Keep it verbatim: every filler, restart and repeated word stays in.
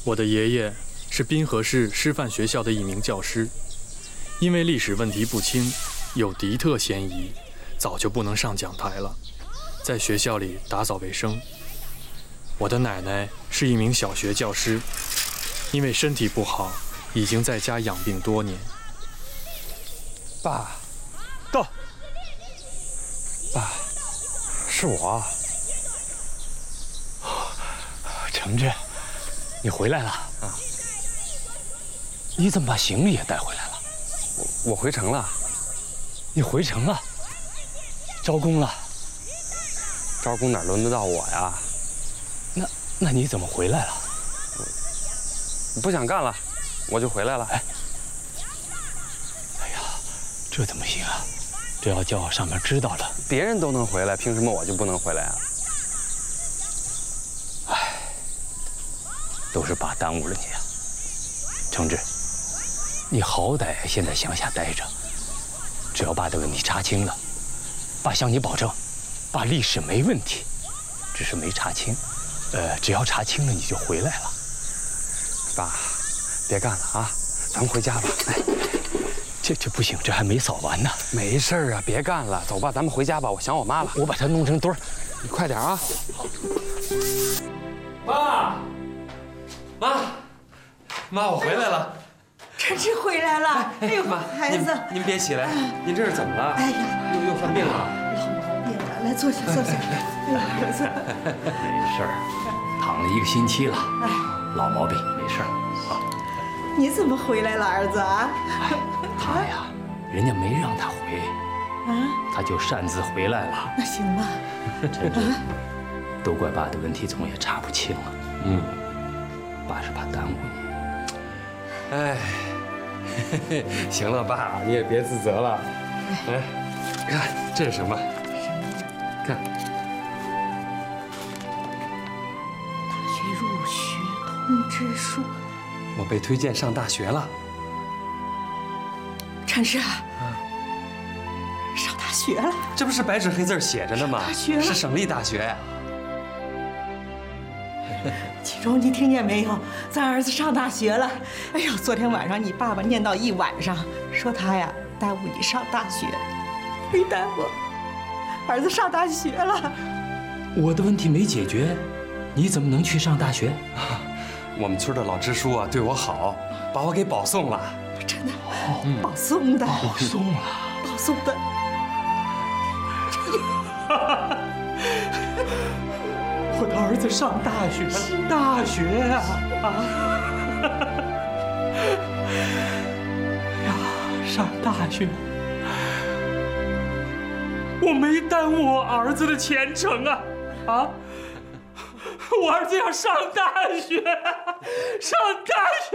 我的爷爷是滨河市师范学校的一名教师，因为历史问题不清，有敌特嫌疑，早就不能上讲台了，在学校里打扫卫生。我的奶奶是一名小学教师，因为身体不好，已经在家养病多年。 爸，到。爸，是我。 承志，你回来了啊？你怎么把行李也带回来了？ 我我回城了。 你回城了？招工了？ 招工哪轮得到我呀？ 那那你怎么回来了？ 我不想干了，我就回来了。 哎，哎呀，这怎么行啊？这要叫上面知道了， 别人都能回来，凭什么我就不能回来啊？ 哎，都是爸耽误了你啊，承志，你好歹先在乡下待着，只要爸的问题查清了，爸向你保证，爸历史没问题，只是没查清。呃，只要查清了，你就回来了。 爸，别干了啊，咱们回家吧。哎， 这这不行，这还没扫完呢。 没事啊，别干了，走吧，咱们回家吧。我想我妈了， 我把它弄成堆儿。 你快点啊！ 妈，妈，妈，我回来了。 承志回来了。哎呦， 妈， 孩子， 您别起来，您这是怎么了？ 哎呀， 又又犯病了。 老毛病了，来坐下坐下。哎呀，儿子， 没事儿，躺了一个星期了。 哎， 老毛病，没事儿啊。 你怎么回来了，儿子啊？ 哎，他呀，人家没让他回， 啊， 他就擅自回来了。 那行吧。 真是，都怪爸的问题总也查不清了。 嗯， 爸是怕耽误你。 哎，嘿嘿，行了，爸，你也别自责了。哎，你看这是什么？看， 大学入学通知书。 我被推荐上大学了。 承志啊，上大学了。 这不是白纸黑字写着呢吗？ 大学了， 是省立大学呀。 启荣，你听见没有？咱儿子上大学了。哎呦，昨天晚上你爸爸念叨一晚上，说他呀耽误你上大学，没耽误，儿子上大学了。 我的问题没解决，你怎么能去上大学？ 我们村的老支书啊对我好，把我给保送了。 真的，保送的， 保送了， 保送的。 我的儿子上大学了，大学啊啊！哎呀，上大学，我没耽误我儿子的前程啊啊！我儿子要上大学，上大学。